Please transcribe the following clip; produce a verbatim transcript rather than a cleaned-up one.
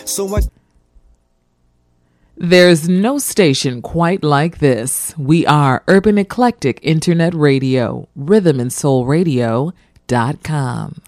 So I There's no station quite like this. We are Urban Eclectic Internet Radio, rhythm and soul radio dot com.